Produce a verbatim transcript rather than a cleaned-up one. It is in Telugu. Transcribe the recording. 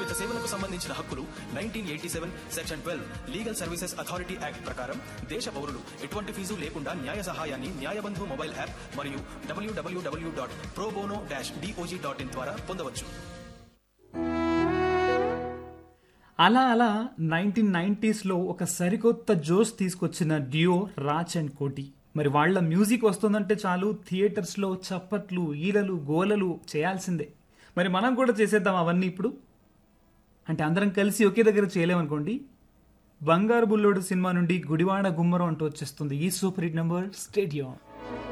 వ్యక్తిగత సేవలకు సంబంధించిన హక్కులు nineteen eighty seven section twelve legal services authority act ప్రకారం దేశ పౌరులు ఎటువంటి ఫీజు లేకుండా న్యాయ సహాయాన్ని న్యాయబంధు మొబైల్ యాప్ మరియు డబ్ల్యూడబ్ల్యూడబ్ల్యూ dot pro bono dash DOJ dot in ద్వారా పొందవచ్చు. అలా అలా నైన్టీన్ నైంటీస్లో ఒక సరికొత్త జోష్ తీసుకొచ్చిన డ్యూయో రాజ్ అండ్ కోటి. మరి వాళ్ళ మ్యూజిక్ వస్తుందంటే చాలు థియేటర్స్లో చప్పట్లు, ఈలలు, గోలలు చేయాల్సిందే. మరి మనం కూడా చేసేద్దాం అవన్నీ ఇప్పుడు. అంటే అందరం కలిసి ఒకే దగ్గర చేయలేమనుకోండి. బంగారు బుల్లోడు సినిమా నుండి గుడివాడ గుమ్మరం అంటూ వచ్చేస్తుంది ఈ సూపర్ హిట్ నెంబర్. స్టేడియం.